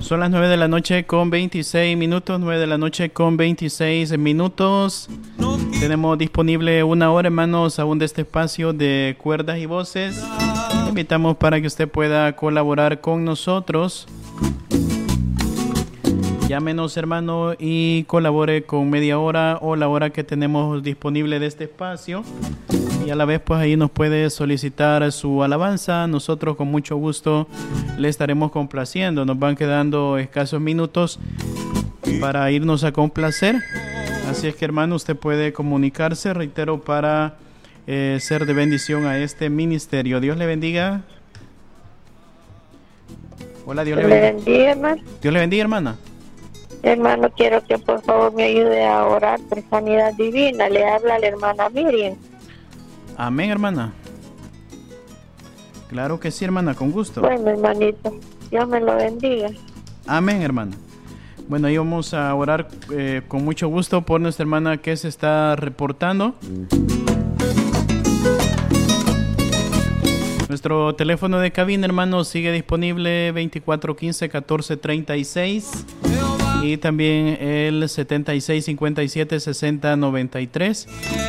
Son las 9 de la noche con 26 minutos, 9 de la noche con 26 minutos. Tenemos disponible una hora, hermanos, aún de este espacio de cuerdas y voces. Le invitamos para que usted pueda colaborar con nosotros. Llámenos, hermano, y colabore con media hora o la hora que tenemos disponible de este espacio. Y a la vez, pues ahí nos puede solicitar su alabanza. Nosotros con mucho gusto le estaremos complaciendo. Nos van quedando escasos minutos para irnos a complacer. Así es que, hermano, usted puede comunicarse, reitero, para ser de bendición a este ministerio. Dios le bendiga. Hola, Dios le bendiga, hermano. Dios le bendiga, hermana. Hermano, quiero que por favor me ayude a orar por sanidad divina. Le habla la hermana Miriam. Amén, hermana. Claro que sí, hermana, con gusto. Bueno, hermanito, Dios me lo bendiga. Amén, hermana. Bueno, ahí vamos a orar con mucho gusto por nuestra hermana que se está reportando. Nuestro teléfono de cabina, hermano, sigue disponible 2415-1436 y también el 7657-6093.